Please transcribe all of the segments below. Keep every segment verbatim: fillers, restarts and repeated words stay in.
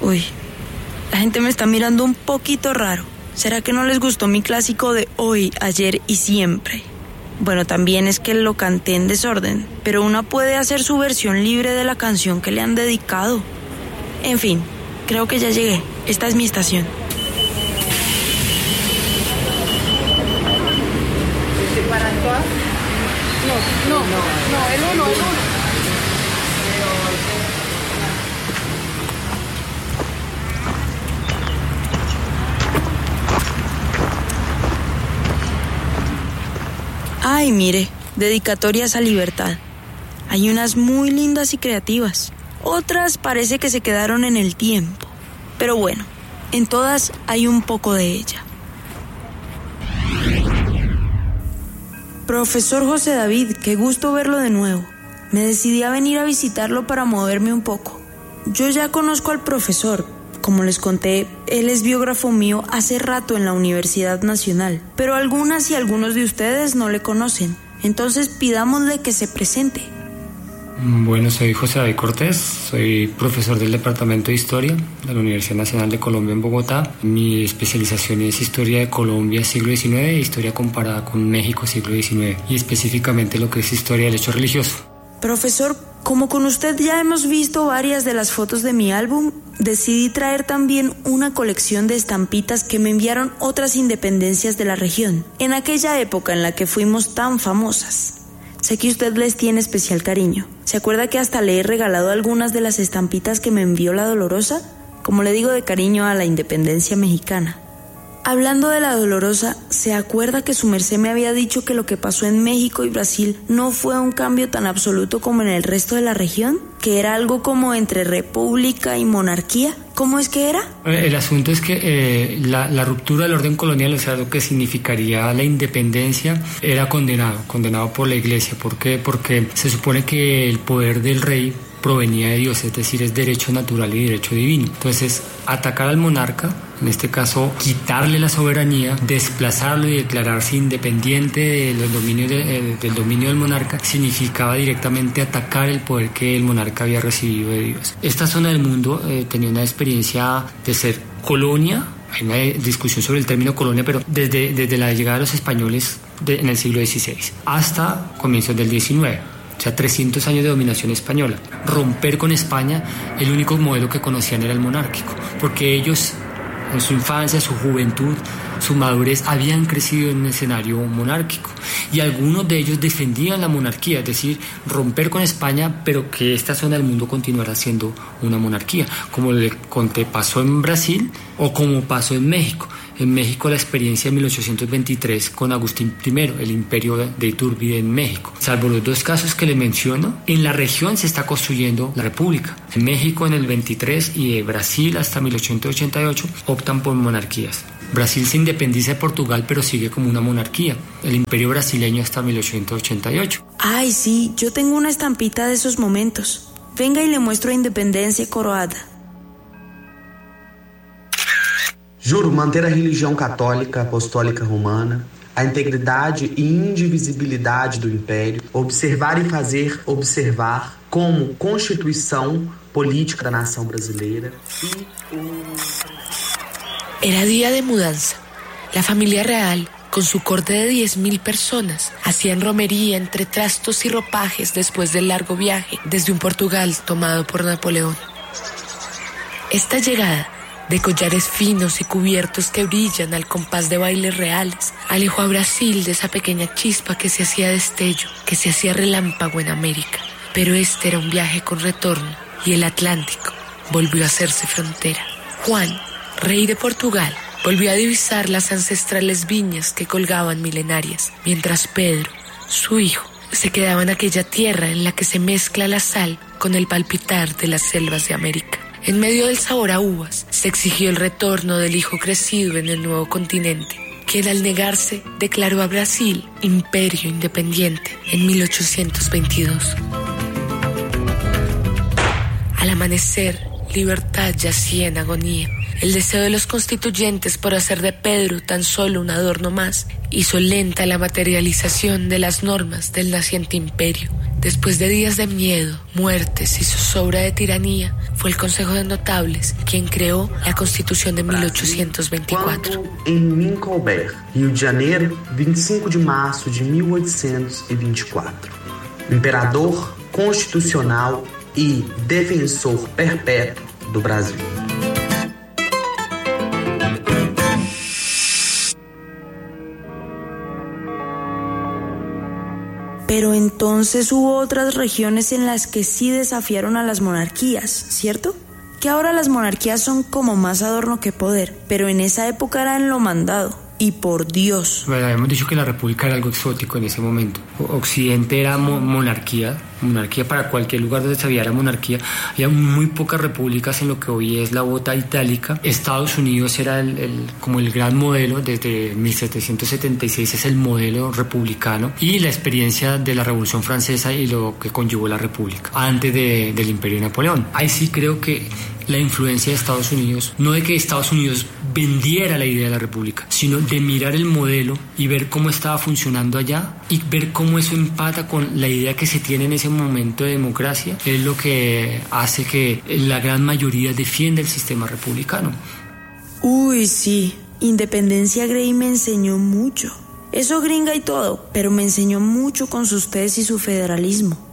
Uy, la gente me está mirando un poquito raro. ¿Será que no les gustó mi clásico de hoy, ayer y siempre? Bueno, también es que lo canté en desorden, pero una puede hacer su versión libre de la canción que le han dedicado. En fin, creo que ya llegué. Esta es mi estación. No, no, no, no, el uno, el uno. Ay, mire, dedicatorias a libertad. Hay unas muy lindas y creativas. Otras parece que se quedaron en el tiempo. Pero bueno, en todas hay un poco de ella. Profesor José David, qué gusto verlo de nuevo. Me decidí a venir a visitarlo para moverme un poco. Yo ya conozco al profesor. Como les conté, él es biógrafo mío hace rato en la Universidad Nacional, pero algunas y algunos de ustedes no le conocen. Entonces pidámosle que se presente. Bueno, soy José David Cortés, soy profesor del Departamento de Historia de la Universidad Nacional de Colombia en Bogotá. Mi especialización es Historia de Colombia siglo diecinueve e Historia comparada con México siglo diecinueve, y específicamente lo que es Historia del Hecho Religioso. Profesor, como con usted ya hemos visto varias de las fotos de mi álbum, decidí traer también una colección de estampitas que me enviaron otras independencias de la región, en aquella época en la que fuimos tan famosas. Sé que usted les tiene especial cariño. ¿Se acuerda que hasta le he regalado algunas de las estampitas que me envió la Dolorosa? Como le digo de cariño a la independencia mexicana. Hablando de la Dolorosa, ¿se acuerda que su merced me había dicho que lo que pasó en México y Brasil no fue un cambio tan absoluto como en el resto de la región? ¿Que era algo como entre república y monarquía? ¿Cómo es que era? El asunto es que eh, la, la ruptura del orden colonial, o sea, lo que significaría la independencia, era condenado, condenado por la iglesia. ¿Por qué? Porque se supone que el poder del rey provenía de Dios, es decir, es derecho natural y derecho divino. Entonces, atacar al monarca, en este caso, quitarle la soberanía, desplazarlo y declararse independiente del dominio, de, del, dominio del monarca, significaba directamente atacar el poder que el monarca había recibido de Dios. Esta zona del mundo eh, tenía una experiencia de ser colonia. Hay una discusión sobre el término colonia, pero desde, desde la llegada de los españoles de, en el siglo dieciséis hasta comienzos del diecinueve. O sea, trescientos años de dominación española. Romper con España, el único modelo que conocían era el monárquico, porque ellos, en su infancia, su juventud, su madurez, habían crecido en un escenario monárquico. Y algunos de ellos defendían la monarquía, es decir, romper con España, pero que esta zona del mundo continuara siendo una monarquía, como le conté, pasó en Brasil o como pasó en México. En México, la experiencia de mil ochocientos veintitrés con Agustín primero, el imperio de Iturbide en México. Salvo los dos casos que le menciono, en la región se está construyendo la república. En México en el veintitrés y de Brasil hasta mil ochocientos ochenta y ocho optan por monarquías. Brasil se independiza de Portugal, pero sigue como una monarquía. El imperio brasileño hasta mil ochocientos ochenta y ocho. Ay, sí, yo tengo una estampita de esos momentos. Venga y le muestro a Independencia coroada. Juro manter a religião católica apostólica romana, a integridade e indivisibilidade do Império, observar e fazer observar como Constituição Política da Nação Brasileira e o... Era día de mudanza. La familia real, con su corte de diez mil personas, hacían romería entre trastos y ropajes después del largo viaje desde un Portugal tomado por Napoleón. Esta llegada, de collares finos y cubiertos que brillan al compás de bailes reales, alejó a Brasil de esa pequeña chispa que se hacía destello, que se hacía relámpago en América. Pero este era un viaje con retorno, y el Atlántico volvió a hacerse frontera. Juan, rey de Portugal, volvió a divisar las ancestrales viñas que colgaban milenarias, mientras Pedro, su hijo, se quedaba en aquella tierra en la que se mezcla la sal con el palpitar de las selvas de América. En medio del sabor a uvas, se exigió el retorno del hijo crecido en el nuevo continente, quien al negarse declaró a Brasil imperio independiente en mil ochocientos veintidós. Al amanecer, libertad yacía en agonía. El deseo de los constituyentes por hacer de Pedro tan solo un adorno más hizo lenta la materialización de las normas del naciente imperio. Después de días de miedo, muertes y zozobra de tiranía, fue el Consejo de Notables quien creó la Constitución de mil ochocientos veinticuatro. Em Minkelberg, Rio de Janeiro, vinte e cinco de março de mil oitocentos e vinte e quatro. Imperador constitucional e defensor perpétuo do Brasil. Pero entonces hubo otras regiones en las que sí desafiaron a las monarquías, ¿cierto? Que ahora las monarquías son como más adorno que poder, pero en esa época eran lo mandado. Y por Dios. Bueno, habíamos dicho que la república era algo exótico en ese momento. Occidente era mo- monarquía, monarquía para cualquier lugar donde se viera monarquía. Había muy pocas repúblicas en lo que hoy es la bota itálica. Estados Unidos era el, el, como el gran modelo, desde mil setecientos setenta y seis es el modelo republicano, y la experiencia de la Revolución Francesa y lo que conllevó la república antes de, del Imperio de Napoleón. Ahí sí creo que la influencia de Estados Unidos, no de que Estados Unidos vendiera la idea de la república, sino de mirar el modelo y ver cómo estaba funcionando allá y ver cómo eso empata con la idea que se tiene en ese momento de democracia, es lo que hace que la gran mayoría defienda el sistema republicano. Uy, sí, Independencia Grey me enseñó mucho. Eso gringa y todo, pero me enseñó mucho con sus tesis y su federalismo.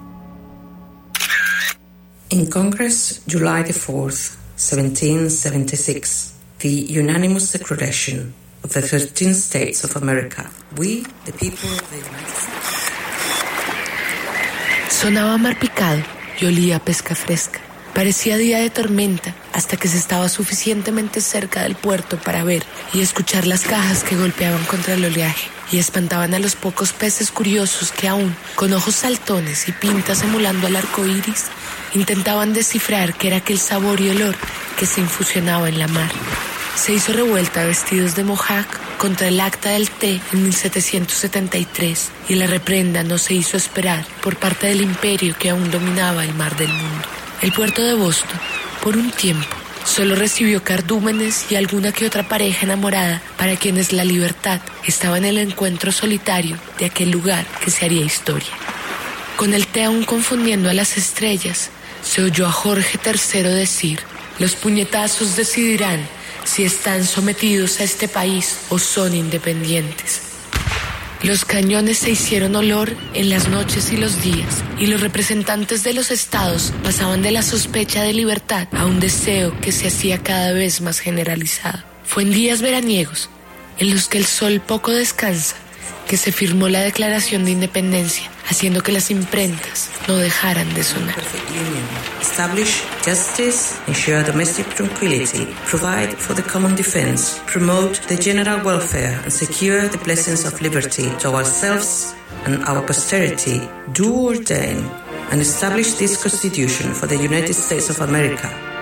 In Congress, July the fourth, seventeen seventy-six, the unanimous declaration of the thirteen states of America. We, the people of the United States. Sonaba mar picado y olía a pesca fresca. Parecía día de tormenta hasta que se estaba suficientemente cerca del puerto para ver y escuchar las cajas que golpeaban contra el oleaje y espantaban a los pocos peces curiosos que aún, con ojos saltones y pintas emulando al arco iris, intentaban descifrar qué era aquel sabor y olor que se infusionaba en la mar. Se hizo revuelta vestidos de Mohawk contra el Acta del Té en mil setecientos setenta y tres y la reprenda no se hizo esperar por parte del imperio que aún dominaba el mar del mundo. El puerto de Boston, por un tiempo, solo recibió cardúmenes y alguna que otra pareja enamorada para quienes la libertad estaba en el encuentro solitario de aquel lugar que se haría historia. Con el té aún confundiendo a las estrellas, se oyó a Jorge tercero decir: los puñetazos decidirán si están sometidos a este país o son independientes. Los cañones se hicieron olor en las noches y los días, y los representantes de los estados pasaban de la sospecha de libertad a un deseo que se hacía cada vez más generalizado. Fue en días veraniegos, en los que el sol poco descansa, que se firmó la Declaración de Independencia, haciendo que las imprentas no dejaran de sonar. Establish justice, ensure domestic tranquility, provide for the common defense, promote the general welfare, and secure the blessings of liberty to ourselves and our posterity, do ordain and establish this Constitution for the United States of America,